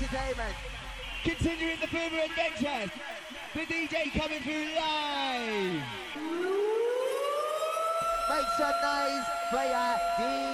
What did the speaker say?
Entertainment. Continuing the Boomer Adventures. The DJ coming through live. Make some noise for your DJ.